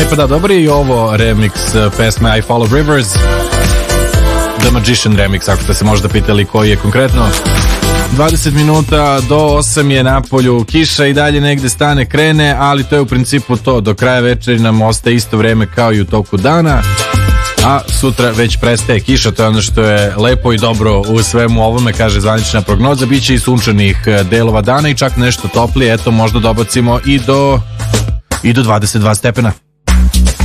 pa da, dobar je i ovo remix pesme I Follow Rivers, The Magician remix, ako ste se možda pitali koji je konkretno. 20 minuta do 8 je na polju, kiša i dalje negde stane, krene, ali to je u principu to, do kraja večeri nam ostaje isto vreme kao i u toku dana, a sutra već prestaje kiša, to je ono što je lepo i dobro u svemu ovome, kaže zvanična prognoza. Biće i sunčanih delova dana i čak nešto toplije, eto možda dobacimo i do 22 stepena.